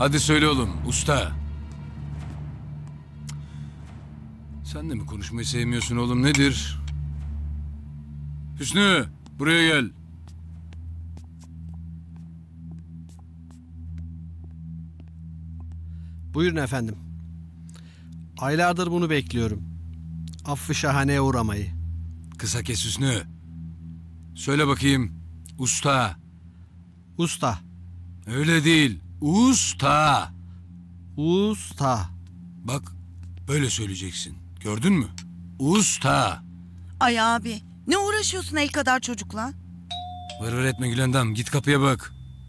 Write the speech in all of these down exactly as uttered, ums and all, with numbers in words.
Hadi söyle oğlum, usta. Sen de mi konuşmayı sevmiyorsun oğlum, nedir? Hüsnü, buraya gel. Buyurun efendim. Aylardır bunu bekliyorum. Affı şahaneye uğramayı. Kısa kes Hüsnü. Söyle bakayım, usta. Usta. Öyle değil, usta. Usta. Bak, böyle söyleyeceksin. Gördün mü? Usta. Ay abi, ne uğraşıyorsun el kadar çocukla? Vır vır etme Gülendam, git kapıya bak.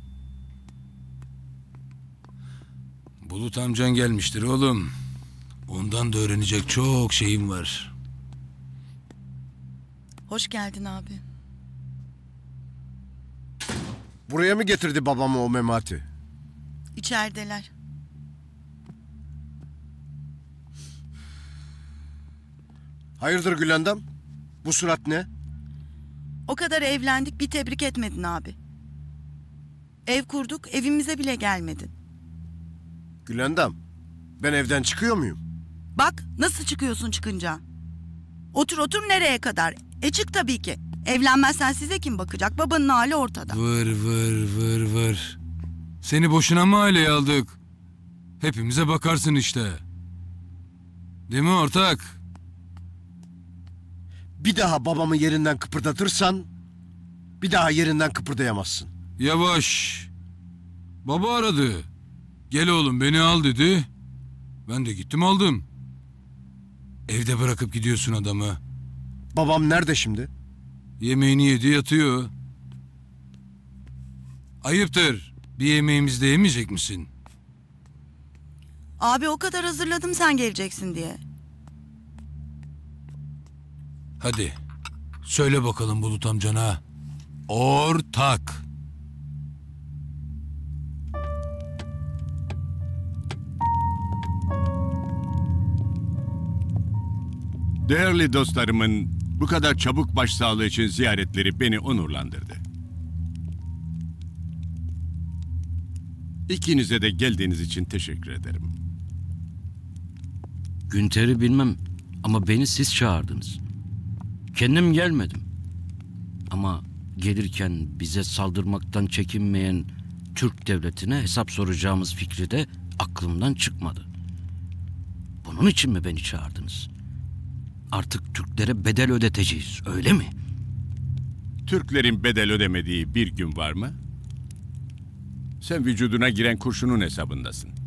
Bulut amcan gelmiştir oğlum. Ondan da öğrenecek çok şeyim var. Hoş geldin abi. Buraya mı getirdi babamı o Memati? İçerideler. Hayırdır Gülendam? Bu surat ne? O kadar evlendik, bir tebrik etmedin abi. Ev kurduk, evimize bile gelmedin. Gülendam, ben evden çıkıyor muyum? Bak nasıl çıkıyorsun çıkınca. Otur otur nereye kadar? E çık tabii ki. Evlenmezsen size kim bakacak? Babanın hali ortada. Vır vır vır vır. Seni boşuna mı aileye aldık? Hepimize bakarsın işte. Değil mi ortak? Bir daha babamı yerinden kıpırdatırsan... ...bir daha yerinden kıpırdayamazsın. Yavaş. Baba aradı. Gel oğlum beni al dedi. Ben de gittim aldım. Evde bırakıp gidiyorsun adamı. Babam nerede şimdi? Yemeğini yedi yatıyor. Ayıptır. Bir yemeğimizi de yemeyecek misin? Abi o kadar hazırladım sen geleceksin diye. Hadi. Söyle bakalım Bulut amcana. Ortak. Değerli dostlarımın bu kadar çabuk başsağlığı için ziyaretleri beni onurlandırdı. İkinize de geldiğiniz için teşekkür ederim. Günter'i bilmem ama beni siz çağırdınız. Kendim gelmedim. Ama gelirken bize saldırmaktan çekinmeyen Türk devletine hesap soracağımız fikri de aklımdan çıkmadı. Bunun için mi beni çağırdınız? Artık Türklere bedel ödeteceğiz, öyle mi? Türklerin bedel ödemediği bir gün var mı? Sen vücuduna giren kurşunun hesabındasın.